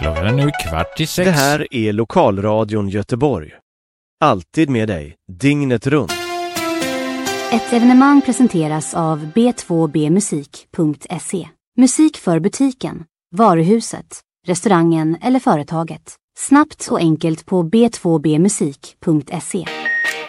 Klockan är nu 5:15. Det här är Lokalradion Göteborg. Alltid med dig, dygnet runt. Ett evenemang presenteras av b2bmusik.se. Musik för butiken, varuhuset, restaurangen eller företaget. Snabbt och enkelt på b2bmusik.se.